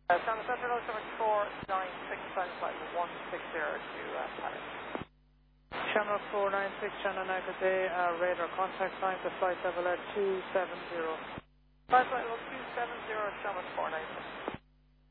Channel Center, no, 496, flight 160 to Paris. Channel 496, Channel 9, good day, radar contact sign to flight level at 270. Flight level 270, Channel 496.